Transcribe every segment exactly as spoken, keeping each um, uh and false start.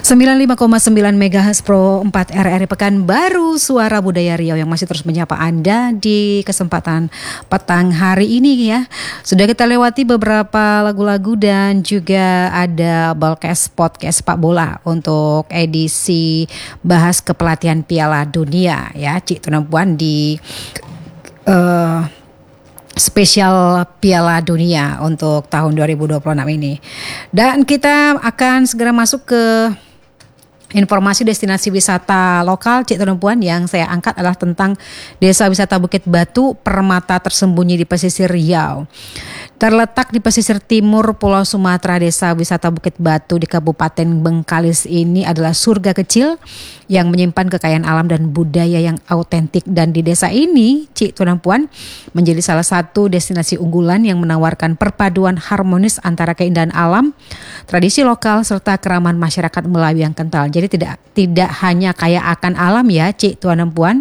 sembilan puluh lima koma sembilan megahertz Pro empat R R I Pekanbaru, Suara Budaya Riau yang masih terus menyapa Anda di kesempatan petang hari ini ya. Sudah kita lewati beberapa lagu-lagu dan juga ada broadcast podcast Pak Bola untuk edisi bahas kepelatihan Piala Dunia ya, Cik Tunapuan di uh, spesial Piala Dunia untuk tahun dua ribu dua puluh enam ini. Dan kita akan segera masuk ke informasi destinasi wisata lokal, Cik Tunapuan. Yang saya angkat adalah tentang Desa Wisata Bukit Batu, permata tersembunyi di pesisir Riau. Terletak di pesisir timur Pulau Sumatera, Desa Wisata Bukit Batu di Kabupaten Bengkalis ini adalah surga kecil yang menyimpan kekayaan alam dan budaya yang autentik. Dan di desa ini, Cik Tunapuan, menjadi salah satu destinasi unggulan yang menawarkan perpaduan harmonis antara keindahan alam, tradisi lokal, serta keramahan masyarakat Melayu yang kental. Jadi tidak tidak hanya kaya akan alam ya, Cik Tunapuan,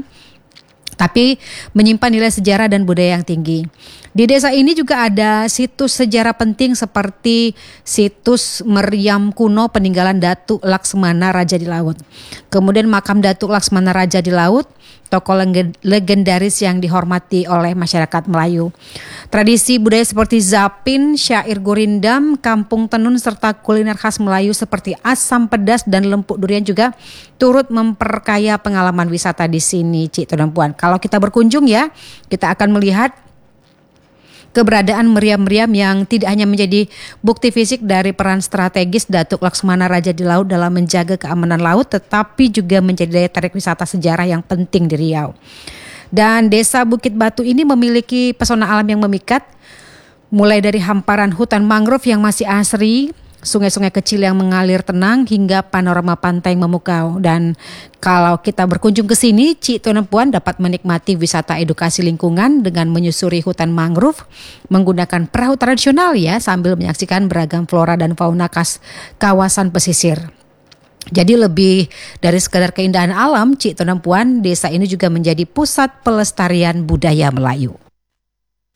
tapi menyimpan nilai sejarah dan budaya yang tinggi. Di desa ini juga ada situs sejarah penting seperti situs meriam kuno peninggalan Datuk Laksmana Raja di Laut. Kemudian makam Datuk Laksmana Raja di Laut, tokoh legendaris yang dihormati oleh masyarakat Melayu. Tradisi budaya seperti zapin, syair gurindam, kampung tenun, serta kuliner khas Melayu seperti asam pedas dan lempuk durian juga turut memperkaya pengalaman wisata di sini, Cik Tunapuan. Kalau kita berkunjung ya, kita akan melihat keberadaan meriam-meriam yang tidak hanya menjadi bukti fisik dari peran strategis Datuk Laksmana Raja di Laut dalam menjaga keamanan laut, tetapi juga menjadi daya tarik wisata sejarah yang penting di Riau. Dan Desa Bukit Batu ini memiliki pesona alam yang memikat, mulai dari hamparan hutan mangrove yang masih asri, sungai-sungai kecil yang mengalir tenang, hingga panorama pantai yang memukau. Dan kalau kita berkunjung ke sini, Cik Tunapuan dapat menikmati wisata edukasi lingkungan dengan menyusuri hutan mangrove menggunakan perahu tradisional ya, sambil menyaksikan beragam flora dan fauna khas kawasan pesisir. Jadi lebih dari sekadar keindahan alam, Cik Tunapuan, desa ini juga menjadi pusat pelestarian budaya Melayu.